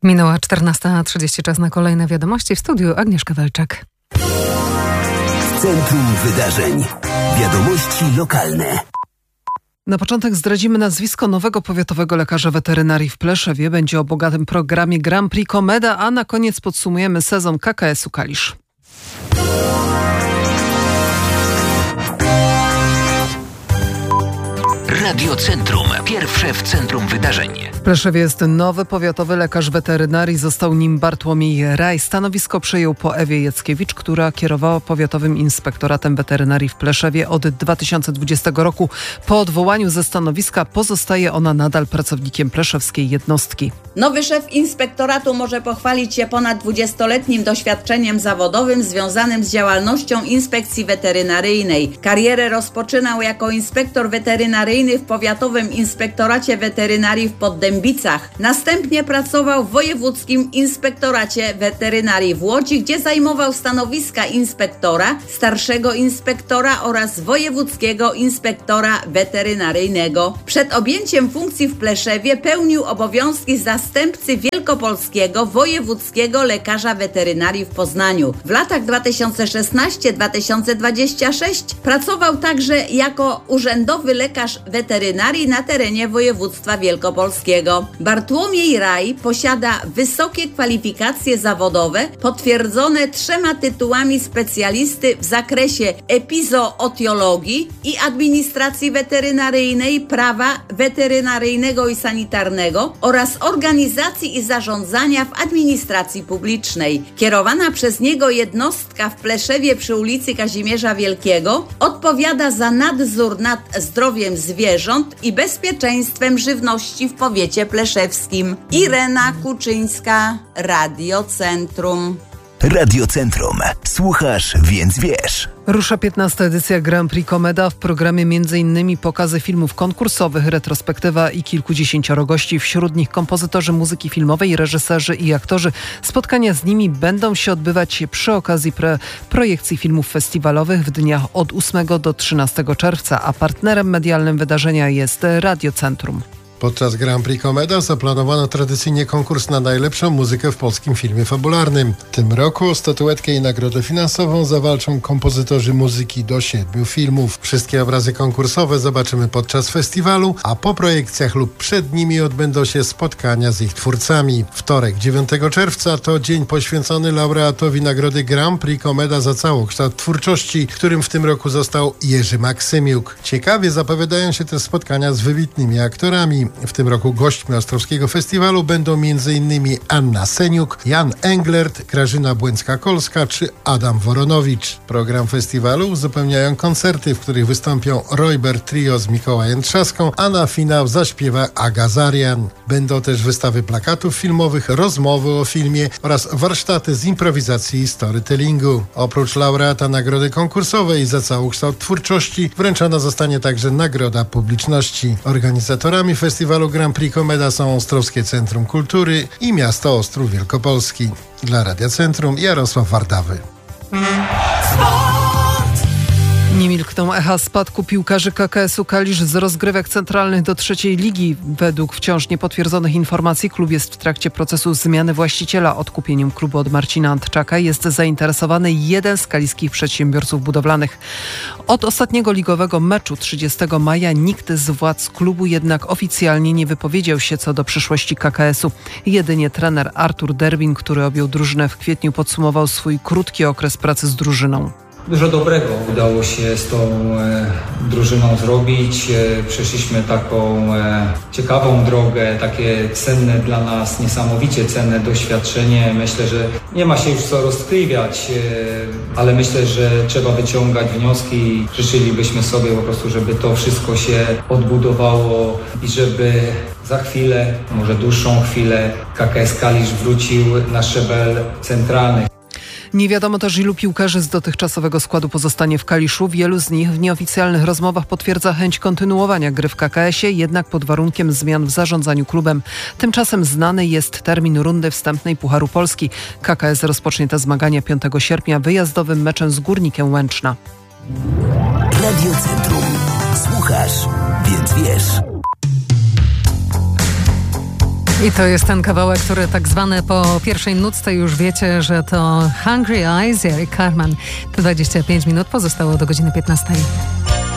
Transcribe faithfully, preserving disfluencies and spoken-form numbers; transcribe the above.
Minęła czternasta trzydzieści, czas na kolejne wiadomości. W studiu Agnieszka Welczak. W centrum wydarzeń. Wiadomości lokalne. Na początek zdradzimy nazwisko nowego powiatowego lekarza weterynarii w Pleszewie. Będzie o bogatym programie Grand Prix Komeda, a na koniec podsumujemy sezon K K S u Kalisz. Radio Centrum. Pierwsze w centrum wydarzeń. W Pleszewie jest nowy powiatowy lekarz weterynarii. Został nim Bartłomiej Raj. Stanowisko przejął po Ewie Jackiewicz, która kierowała powiatowym inspektoratem weterynarii w Pleszewie od dwa tysiące dwudziestego roku. Po odwołaniu ze stanowiska pozostaje ona nadal pracownikiem pleszewskiej jednostki. Nowy szef inspektoratu może pochwalić się ponad dwudziestoletnim doświadczeniem zawodowym związanym z działalnością inspekcji weterynaryjnej. Karierę rozpoczynał jako inspektor weterynaryjny w Powiatowym Inspektoracie Weterynarii w Poddębicach. Następnie pracował w Wojewódzkim Inspektoracie Weterynarii w Łodzi, gdzie zajmował stanowiska inspektora, starszego inspektora oraz wojewódzkiego inspektora weterynaryjnego. Przed objęciem funkcji w Pleszewie pełnił obowiązki zastępcy wielkopolskiego wojewódzkiego lekarza weterynarii w Poznaniu. W latach dwa tysiące szesnastego do dwa tysiące dwudziestego szóstego pracował także jako urzędowy lekarz weterynarii na terenie województwa wielkopolskiego. Bartłomiej Raj posiada wysokie kwalifikacje zawodowe potwierdzone trzema tytułami specjalisty w zakresie epizootiologii i administracji weterynaryjnej, prawa weterynaryjnego i sanitarnego oraz organizacji i zarządzania w administracji publicznej. Kierowana przez niego jednostka w Pleszewie przy ulicy Kazimierza Wielkiego odpowiada za nadzór nad zdrowiem zwierząt i bezpieczeństwem żywności w powiecie pleszewskim. Irena Kuczyńska, Radio Centrum. Radio Centrum. Słuchasz, więc wiesz. Rusza piętnasta edycja Grand Prix Komeda. W programie między innymi pokazy filmów konkursowych, retrospektywa i kilkudziesięcioro gości. Wśród nich kompozytorzy muzyki filmowej, reżyserzy i aktorzy. Spotkania z nimi będą się odbywać przy okazji pre- projekcji filmów festiwalowych w dniach od ósmego do trzynastego czerwca, a partnerem medialnym wydarzenia jest Radio Centrum. Podczas Grand Prix Komeda zaplanowano tradycyjnie konkurs na najlepszą muzykę w polskim filmie fabularnym. W tym roku o statuetkę i nagrodę finansową zawalczą kompozytorzy muzyki do siedmiu filmów. Wszystkie obrazy konkursowe zobaczymy podczas festiwalu, a po projekcjach lub przed nimi odbędą się spotkania z ich twórcami. Wtorek, dziewiątego czerwca to dzień poświęcony laureatowi nagrody Grand Prix Komeda za całokształt twórczości, którym w tym roku został Jerzy Maksymiuk. Ciekawie zapowiadają się te spotkania z wybitnymi aktorami. W tym roku gośćmi Ostrowskiego Festiwalu będą m.in. Anna Seniuk, Jan Englert, Grażyna Błęcka-Kolska czy Adam Woronowicz. Program festiwalu uzupełniają koncerty, w których wystąpią Roybert Trio z Mikołajem Trzaską, a na finał zaśpiewa Aga Zarian. Będą też wystawy plakatów filmowych, rozmowy o filmie oraz warsztaty z improwizacji i storytellingu. Oprócz laureata nagrody konkursowej za całokształt twórczości wręczona zostanie także nagroda publiczności. Organizatorami festiwalu Festiwalu Grand Prix Komeda są Ostrowskie Centrum Kultury i miasto Ostrów Wielkopolski. Dla Radia Centrum Jarosław Wardawy. Nie milkną echa spadku piłkarzy K K S u Kalisz z rozgrywek centralnych do trzeciej ligi. Według wciąż niepotwierdzonych informacji klub jest w trakcie procesu zmiany właściciela. Odkupieniem klubu od Marcina Antczaka jest zainteresowany jeden z kaliskich przedsiębiorców budowlanych. Od ostatniego ligowego meczu trzydziestego maja nikt z władz klubu jednak oficjalnie nie wypowiedział się co do przyszłości K K S u. Jedynie trener Artur Derbin, który objął drużynę w kwietniu, podsumował swój krótki okres pracy z drużyną. Dużo dobrego udało się z tą e, drużyną zrobić. E, przeszliśmy taką e, ciekawą drogę, takie cenne dla nas, niesamowicie cenne doświadczenie. Myślę, że nie ma się już co rozkrywiać, e, ale myślę, że trzeba wyciągać wnioski. Życzylibyśmy sobie po prostu, żeby to wszystko się odbudowało i żeby za chwilę, może dłuższą chwilę, K K S Kalisz wrócił na szczebel centralny. Nie wiadomo też, ilu piłkarzy z dotychczasowego składu pozostanie w Kaliszu. Wielu z nich w nieoficjalnych rozmowach potwierdza chęć kontynuowania gry w K K S ie, jednak pod warunkiem zmian w zarządzaniu klubem. Tymczasem znany jest termin rundy wstępnej Pucharu Polski. K K S rozpocznie te zmagania piątego sierpnia wyjazdowym meczem z Górnikiem Łęczna. Radio Centrum. Słuchasz, więc wiesz. I to jest ten kawałek, który tak zwany po pierwszej nutce już wiecie, że to Hungry Eyes, Eric Carmen. dwadzieścia pięć minut pozostało do godziny piętnastej.